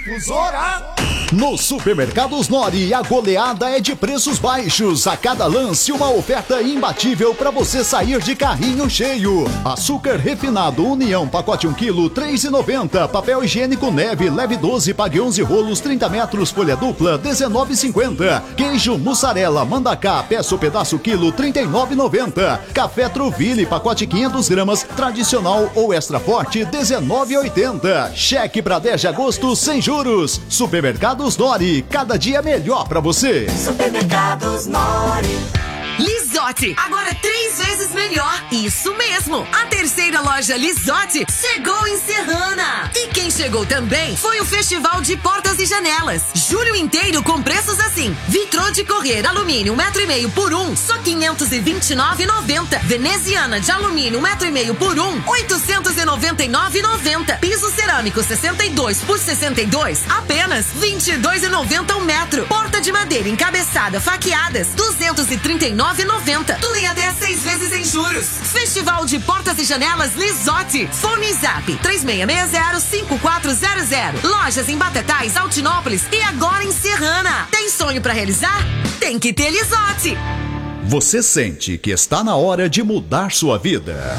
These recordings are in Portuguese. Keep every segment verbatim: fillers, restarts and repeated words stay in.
Difusora! No Supermercados Nori, a goleada é de preços baixos. A cada lance, uma oferta imbatível para você sair de carrinho cheio. Açúcar refinado União, pacote um quilo, três reais e noventa centavos. Papel higiênico Neve, leve doze, pague onze rolos, trinta metros, folha dupla, dezenove reais e cinquenta centavos. Queijo mussarela, Mandacá, peça o pedaço quilo, trinta e nove reais e noventa centavos. Café Troville, pacote quinhentas gramas, tradicional ou extra forte, dezenove reais e oitenta centavos. Cheque para dez de agosto, sem juros. Supermercados Nori, cada dia melhor pra você. Supermercados Nori. Lisotti, agora três vezes melhor. Isso mesmo. A terceira loja Lisotti chegou em Serrana. E quem chegou também foi o Festival de Portas e Janelas. Julho inteiro com preços assim. Vitrô de correr alumínio um metro e meio por um, só quinhentos e vinte e nove reais e noventa centavos. Veneziana de alumínio um metro e meio por um, oitocentos e noventa e nove reais e noventa centavos. Piso cerâmico sessenta e dois por sessenta e dois, apenas vinte e dois reais e noventa centavos um metro. Porta de madeira encabeçada faqueadas, duzentos e trinta e nove reais e noventa centavos. Tu em até seis vezes sem juros. Festival de Portas e Janelas Lisotti. Fone Zap três seis seis zero, cinco quatro zero zero. Lojas em Batatais, Altinópolis e agora em Serrana. Tem sonho pra realizar? Tem que ter Lisotti. Você sente que está na hora de mudar sua vida?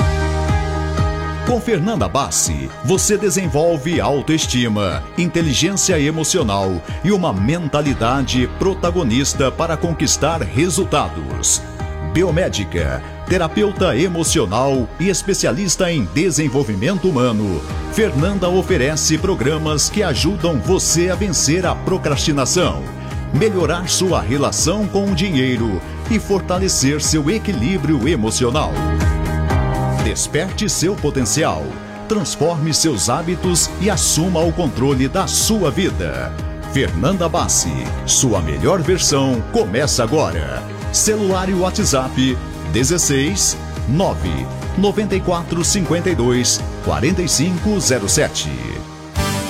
Com Fernanda Bassi, você desenvolve autoestima, inteligência emocional e uma mentalidade protagonista para conquistar resultados. Biomédica, terapeuta emocional e especialista em desenvolvimento humano, Fernanda oferece programas que ajudam você a vencer a procrastinação, melhorar sua relação com o dinheiro e fortalecer seu equilíbrio emocional. Desperte seu potencial, transforme seus hábitos e assuma o controle da sua vida. Fernanda Bassi, sua melhor versão começa agora. Celular e WhatsApp dezesseis, nove, noventa e quatro, cinquenta e dois, quarenta e cinco zero sete.